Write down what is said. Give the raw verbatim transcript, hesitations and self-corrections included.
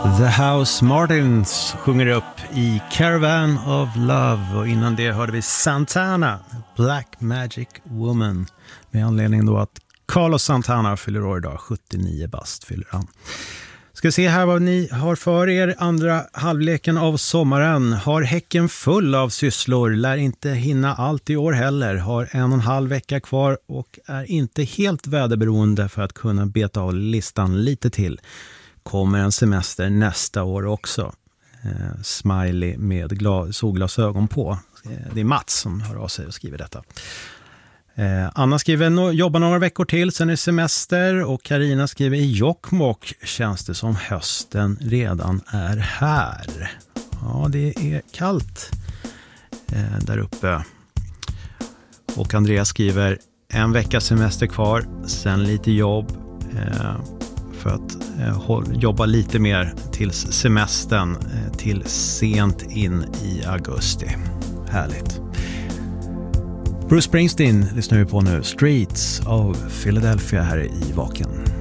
The House Martins sjunger upp i Caravan of Love, och innan det hörde vi Santana, Black Magic Woman, med anledning då att Carlos Santana fyller år idag, sjuttionio bast fyller han. Ska se här vad ni har för er andra halvleken av sommaren. Har häcken full av sysslor, lär inte hinna allt i år heller, har en och en halv vecka kvar och är inte helt väderberoende för att kunna beta av listan lite till. Kommer en semester nästa år också. Eh, smiley med gla- solglasögon på. Eh, det är Mats som hör av sig och skriver detta. Eh, Anna skriver no- jobbar några veckor till, sen är semester, och Karina skriver i Jokkmokk känns det som hösten redan är här. Ja, det är kallt eh, där uppe. Och Andreas skriver en vecka semester kvar, sen lite jobb eh, för att eh, jobba lite mer tills semestern, eh, till sent in i augusti. Härligt. Bruce Springsteen lyssnar vi på nu. Streets of Philadelphia här i Vaken.